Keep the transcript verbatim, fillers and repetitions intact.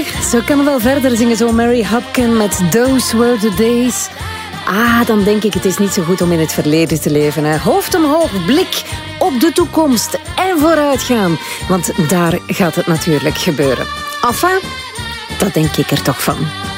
Zo kan we wel verder zingen, zo Mary Hopkin met Those Were the Days. Ah, dan denk ik, het is niet zo goed om in het verleden te leven. Hè. Hoofd omhoog, blik op de toekomst en vooruitgaan. Want daar gaat het natuurlijk gebeuren. Enfin, dat denk ik er toch van.